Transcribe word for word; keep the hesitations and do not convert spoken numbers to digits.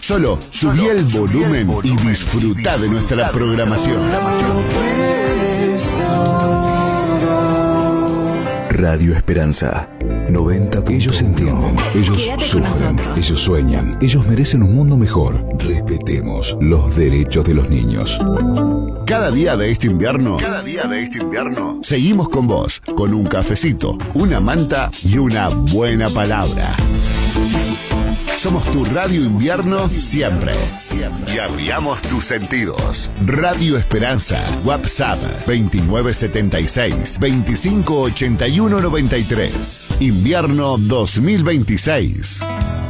Solo subí el volumen y disfruta de nuestra programación. Radio Esperanza noventa. Ellos entienden, ellos sufren, ellos sueñan, ellos merecen un mundo mejor. Respetemos los derechos de los niños. Cada día de este invierno, cada día de este invierno, seguimos con vos, con un cafecito, una manta y una buena palabra. Somos tu Radio Invierno siempre. Y abriamos tus sentidos. Radio Esperanza. WhatsApp veintinueve setenta y seis, veinticinco ochenta y uno noventa y tres. Invierno dos mil veintiséis.